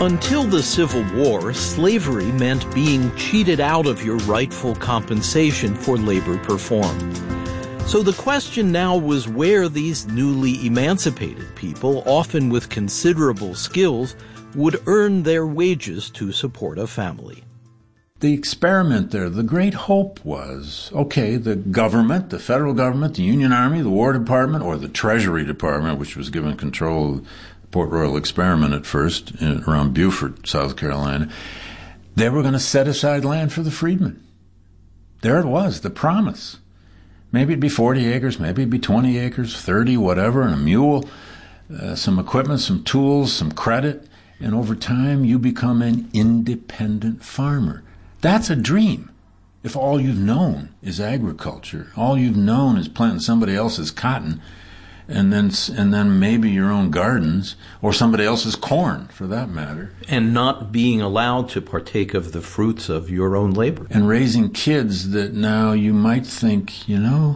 Until the Civil War, slavery meant being cheated out of your rightful compensation for labor performed. So the question now was where these newly emancipated people, often with considerable skills, would earn their wages to support a family. The experiment there, the great hope was, okay, the government, the federal government, the Union Army, the War Department, or the Treasury Department, which was given control of Port Royal experiment at first, around Beaufort, South Carolina, they were going to set aside land for the freedmen. There it was, the promise. Maybe it'd be 40 acres, maybe it'd be 20 acres, 30, whatever, and a mule, some equipment, some tools, some credit, and over time you become an independent farmer. That's a dream. If all you've known is agriculture, all you've known is planting somebody else's cotton, and then maybe your own gardens, or somebody else's corn, for that matter. And not being allowed to partake of the fruits of your own labor. And raising kids that now you might think,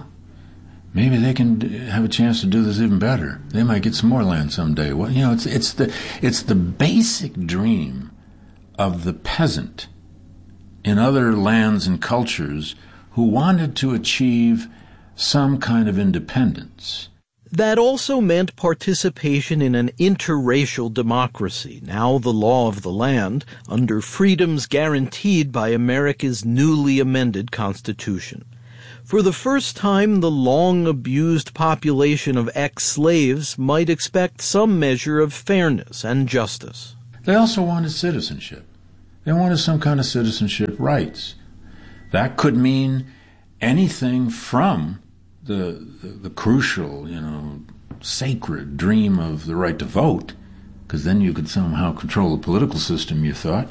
maybe they can have a chance to do this even better. They might get some more land someday. Well, it's the basic dream of the peasant in other lands and cultures who wanted to achieve some kind of independence. That also meant participation in an interracial democracy, now the law of the land, under freedoms guaranteed by America's newly amended Constitution. For the first time, the long-abused population of ex-slaves might expect some measure of fairness and justice. They also wanted citizenship. They wanted some kind of citizenship rights. That could mean anything from the crucial, sacred dream of the right to vote, because then you could somehow control the political system, you thought.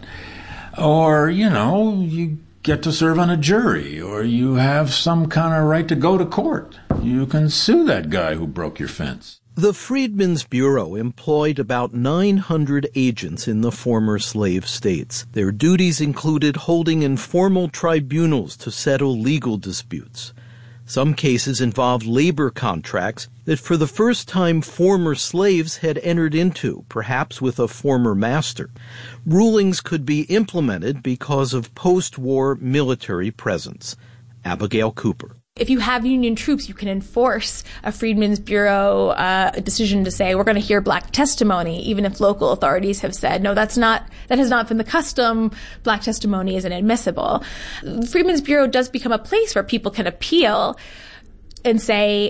Or, you get to serve on a jury, or you have some kind of right to go to court. You can sue that guy who broke your fence. The Freedmen's Bureau employed about 900 agents in the former slave states. Their duties included holding informal tribunals to settle legal disputes. Some cases involved labor contracts that for the first time former slaves had entered into, perhaps with a former master. Rulings could be implemented because of post-war military presence. Abigail Cooper. If you have Union troops, you can enforce a Freedmen's Bureau decision to say, we're going to hear black testimony, even if local authorities have said, no, that has not been the custom. Black testimony isn't admissible. The Freedmen's Bureau does become a place where people can appeal and say,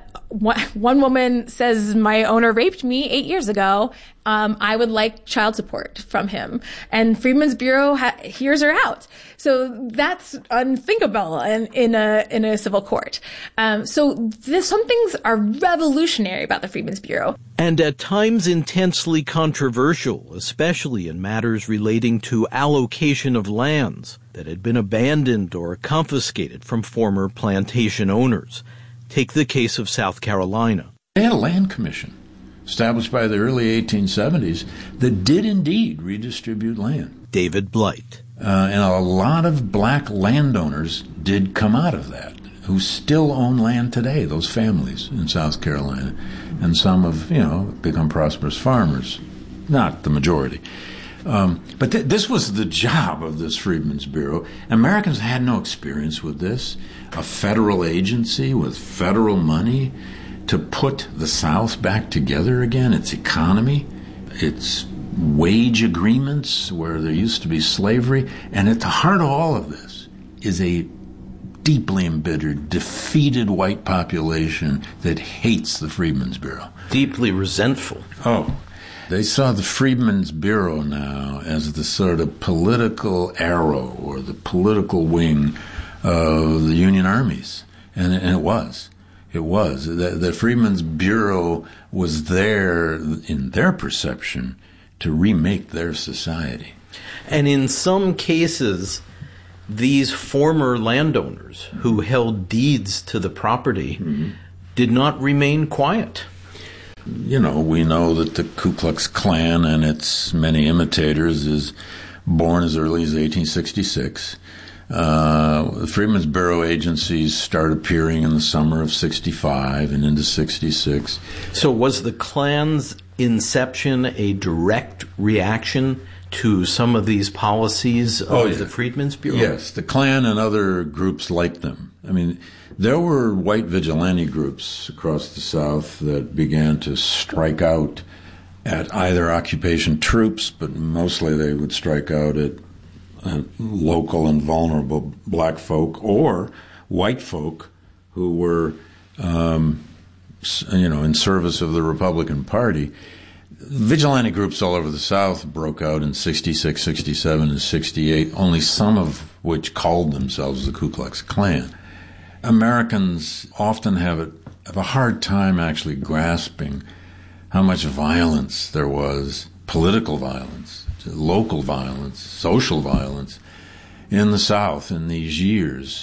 one woman says, my owner raped me 8 years ago. I would like child support from him. And Freedmen's Bureau hears her out. So that's unthinkable in a civil court. So some things are revolutionary about the Freedmen's Bureau. And at times intensely controversial, especially in matters relating to allocation of lands that had been abandoned or confiscated from former plantation owners. Take the case of South Carolina. They had a land commission established by the early 1870s that did indeed redistribute land. David Blight. And a lot of black landowners did come out of that, who still own land today, those families in South Carolina. And some have, become prosperous farmers. Not the majority. But this was the job of this Freedmen's Bureau. Americans had no experience with this. A federal agency with federal money to put the South back together again, its economy, its wage agreements where there used to be slavery. And at the heart of all of this is a deeply embittered, defeated white population that hates the Freedmen's Bureau. Deeply resentful. Oh. They saw the Freedmen's Bureau now as the sort of political arrow or the political wing of the Union armies. And it was. It was. The Freedmen's Bureau was there, in their perception, to remake their society. And in some cases, these former landowners who held deeds to the property did not remain quiet. We know that the Ku Klux Klan and its many imitators is born as early as 1866. The Freedmen's Bureau agencies start appearing in the summer of 65 and into 66. So was the Klan's inception a direct reaction to some of these policies of the Freedmen's Bureau? Yes, the Klan and other groups like them. I mean, there were white vigilante groups across the South that began to strike out at either occupation troops, but mostly they would strike out at local and vulnerable black folk or white folk who were, in service of the Republican Party. Vigilante groups all over the South broke out in 66, 67, and 68, only some of which called themselves the Ku Klux Klan. Americans often have a hard time actually grasping how much violence there was, political violence, local violence, social violence, in the South in these years.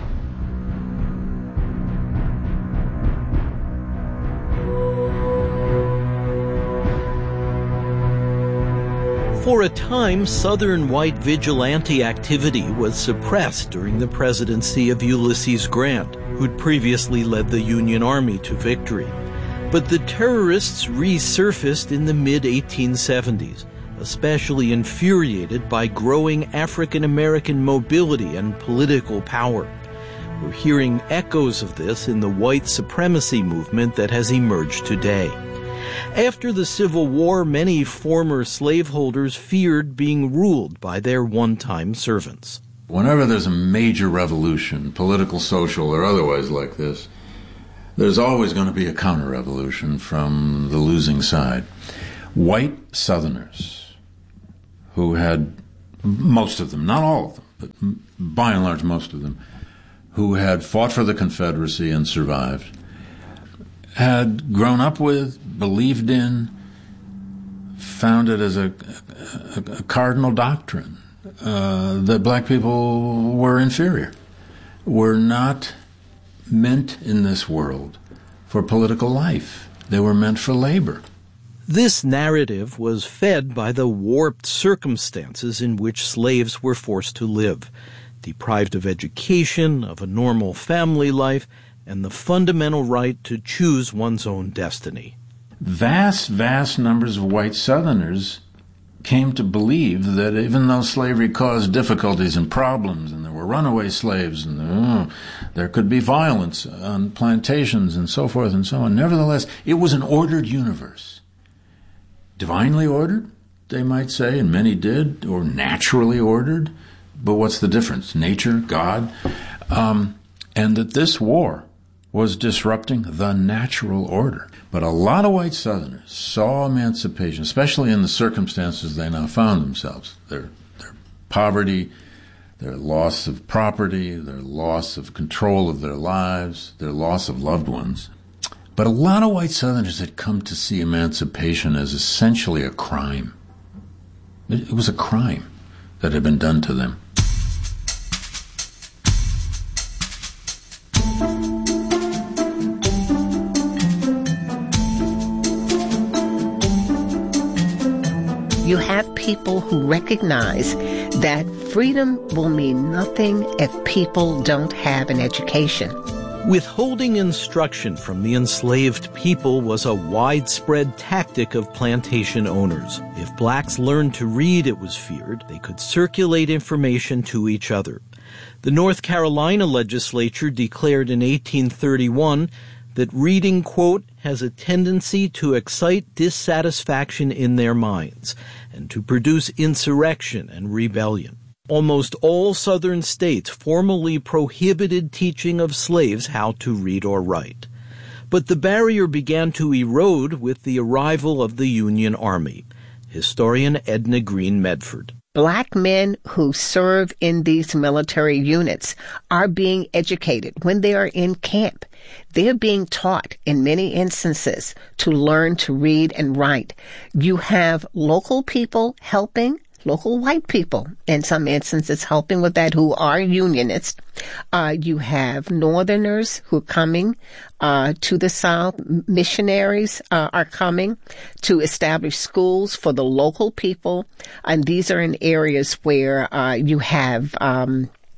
For a time, Southern white vigilante activity was suppressed during the presidency of Ulysses Grant, who'd previously led the Union Army to victory. But the terrorists resurfaced in the mid-1870s, especially infuriated by growing African-American mobility and political power. We're hearing echoes of this in the white supremacy movement that has emerged today. After the Civil War, many former slaveholders feared being ruled by their one-time servants. Whenever there's a major revolution, political, social, or otherwise like this, there's always going to be a counter-revolution from the losing side. White Southerners, who had, most of them, not all of them, but by and large most of them, who had fought for the Confederacy and survived, had grown up with, believed in, found it as a cardinal doctrine that black people were inferior, were not meant in this world for political life. They were meant for labor. This narrative was fed by the warped circumstances in which slaves were forced to live, deprived of education, of a normal family life, and the fundamental right to choose one's own destiny. Vast, vast numbers of white Southerners came to believe that even though slavery caused difficulties and problems, and there were runaway slaves, and there could be violence on plantations and so forth and so on, nevertheless, it was an ordered universe. Divinely ordered, they might say, and many did, or naturally ordered, but what's the difference? Nature, God, and that this war was disrupting the natural order. But a lot of white Southerners saw emancipation, especially in the circumstances they now found themselves. Their poverty, their loss of property, their loss of control of their lives, their loss of loved ones. But a lot of white Southerners had come to see emancipation as essentially a crime. It was a crime that had been done to them. You have people who recognize that freedom will mean nothing if people don't have an education. Withholding instruction from the enslaved people was a widespread tactic of plantation owners. If blacks learned to read, it was feared, they could circulate information to each other. The North Carolina legislature declared in 1831 that reading, quote, has a tendency to excite dissatisfaction in their minds and to produce insurrection and rebellion. Almost all Southern states formally prohibited teaching of slaves how to read or write. But the barrier began to erode with the arrival of the Union Army. Historian Edna Green Medford. Black men who serve in these military units are being educated when they are in camp. They're being taught, in many instances, to learn to read and write. You have local people helping, local white people, in some instances, helping with that, who are unionists. You have Northerners who are coming to the South. Missionaries are coming to establish schools for the local people. And these are in areas where you have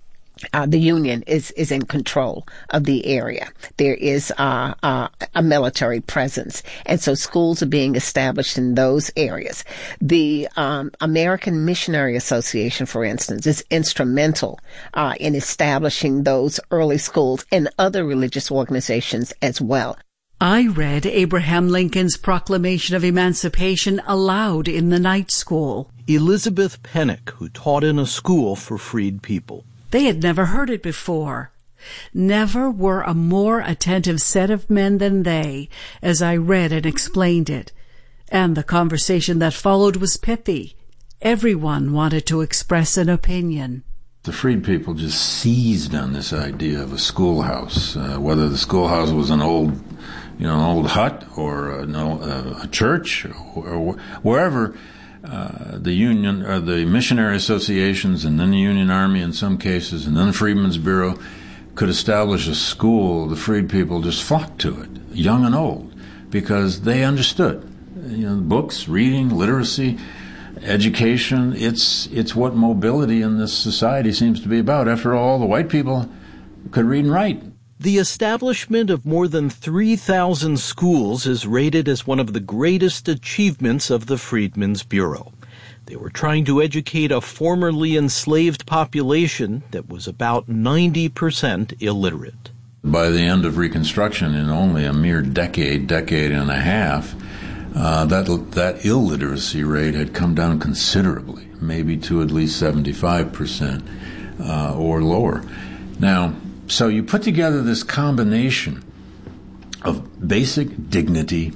the Union is in control of the area. There is a military presence, and so schools are being established in those areas. The American Missionary Association, for instance, is instrumental in establishing those early schools and other religious organizations as well. I read Abraham Lincoln's Proclamation of Emancipation aloud in the night school. Elizabeth Pennock, who taught in a school for freed people. They had never heard it before. Never were a more attentive set of men than they, as I read and explained it. And the conversation that followed was pithy. Everyone wanted to express an opinion. The freed people just seized on this idea of a schoolhouse, whether the schoolhouse was an old hut or a church or wherever. The Union, or the missionary associations, and then the Union Army in some cases, and then the Freedmen's Bureau could establish a school. The freed people just flocked to it, young and old, because they understood. Books, reading, literacy, education, it's what mobility in this society seems to be about. After all, the white people could read and write. The establishment of more than 3,000 schools is rated as one of the greatest achievements of the Freedmen's Bureau. They were trying to educate a formerly enslaved population that was about 90% illiterate. By the end of Reconstruction, in only a mere decade and a half, that illiteracy rate had come down considerably, maybe to at least 75% or lower. Now, so you put together this combination of basic dignity,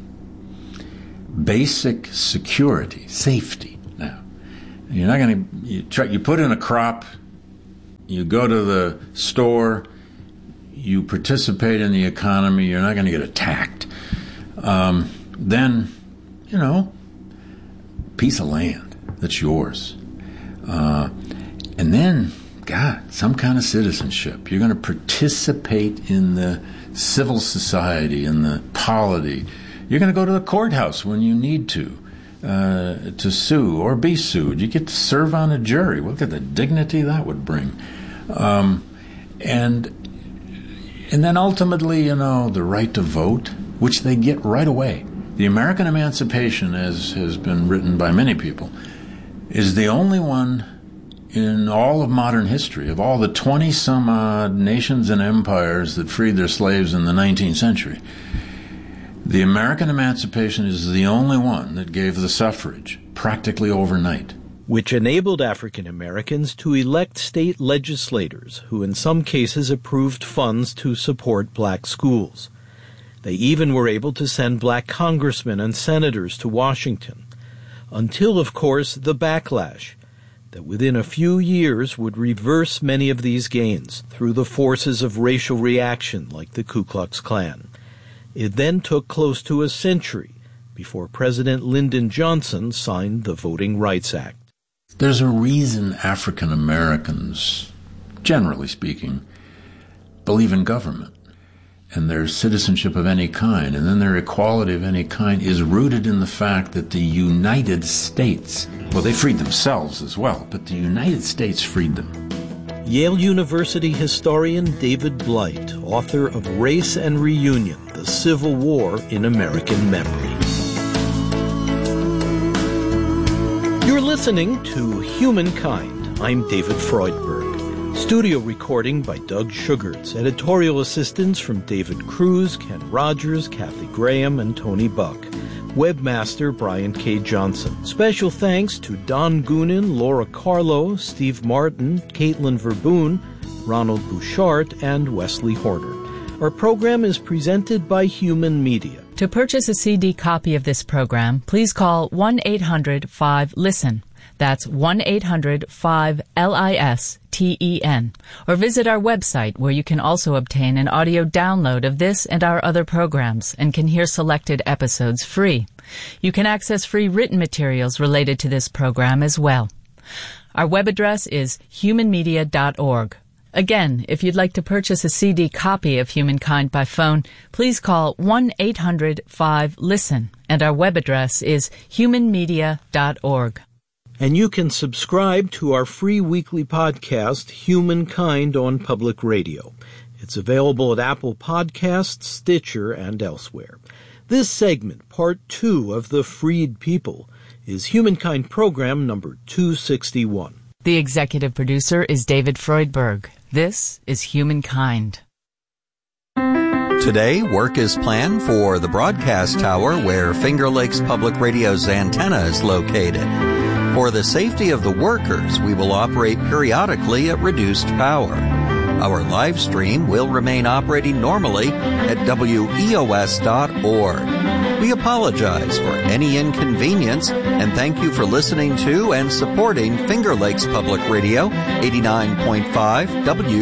basic security, safety. Now, you're not going to, you put in a crop, you go to the store, you participate in the economy, you're not going to get attacked. Then, piece of land that's yours. And then, God, some kind of citizenship. You're going to participate in the civil society, in the polity. You're going to go to the courthouse when you need to sue or be sued. You get to serve on a jury. Look at the dignity that would bring. And then ultimately, the right to vote, which they get right away. The American Emancipation, as has been written by many people, is the only one in all of modern history, of all the 20-some-odd nations and empires that freed their slaves in the 19th century, the American Emancipation is the only one that gave the suffrage practically overnight. Which enabled African Americans to elect state legislators who in some cases approved funds to support black schools. They even were able to send black congressmen and senators to Washington. Until, of course, the backlash that within a few years would reverse many of these gains through the forces of racial reaction like the Ku Klux Klan. It then took close to a century before President Lyndon Johnson signed the Voting Rights Act. There's a reason African Americans, generally speaking, believe in government and their citizenship of any kind, and then their equality of any kind is rooted in the fact that the United States, well, they freed themselves as well, but the United States freed them. Yale University historian David Blight, author of Race and Reunion, The Civil War in American Memory. You're listening to Humankind. I'm David Freudberg. Studio recording by Doug Sugarts. Editorial assistance from David Cruz, Ken Rogers, Kathy Graham, and Tony Buck. Webmaster Brian K. Johnson. Special thanks to Don Goonan, Laura Carlo, Steve Martin, Caitlin Verboon, Ronald Bouchard, and Wesley Horner. Our program is presented by Human Media. To purchase a CD copy of this program, please call 1-800-5-LISTEN. That's 1-800-5-LISTEN. Or visit our website, where you can also obtain an audio download of this and our other programs and can hear selected episodes free. You can access free written materials related to this program as well. Our web address is humanmedia.org. Again, if you'd like to purchase a CD copy of Humankind by phone, please call 1-800-5-LISTEN, and our web address is humanmedia.org. And you can subscribe to our free weekly podcast, Humankind on Public Radio. It's available at Apple Podcasts, Stitcher, and elsewhere. This segment, part 2 of The Freed People, is Humankind program number 261. The executive producer is David Freudberg. This is Humankind. Today, work is planned for the broadcast tower where Finger Lakes Public Radio's antenna is located. For the safety of the workers, we will operate periodically at reduced power. Our live stream will remain operating normally at weos.org. We apologize for any inconvenience and thank you for listening to and supporting Finger Lakes Public Radio, 89.5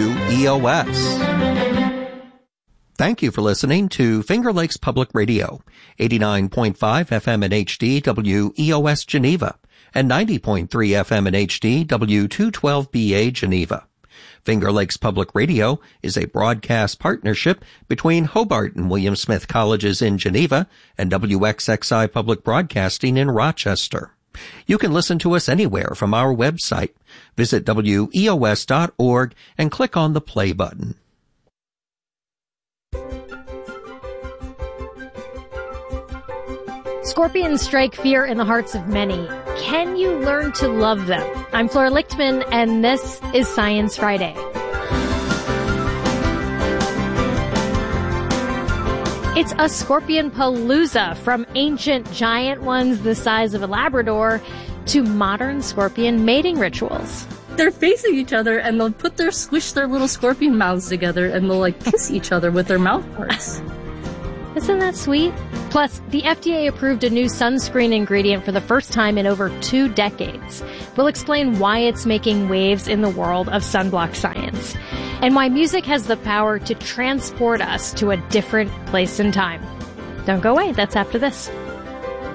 WEOS. Thank you for listening to Finger Lakes Public Radio, 89.5 FM in HD WEOS Geneva, and 90.3 FM in HD W212BA Geneva. Finger Lakes Public Radio is a broadcast partnership between Hobart and William Smith Colleges in Geneva and WXXI Public Broadcasting in Rochester. You can listen to us anywhere from our website. Visit weos.org and click on the play button. Scorpions strike fear in the hearts of many. Can you learn to love them? I'm Flora Lichtman, and this is Science Friday. It's a scorpion palooza, from ancient giant ones the size of a Labrador to modern scorpion mating rituals. They're facing each other, and they'll squish their little scorpion mouths together, and they'll kiss each other with their mouth parts. Isn't that sweet? Plus, the FDA approved a new sunscreen ingredient for the first time in over 2 decades. We'll explain why it's making waves in the world of sunblock science, and why music has the power to transport us to a different place in time. Don't go away, that's after this.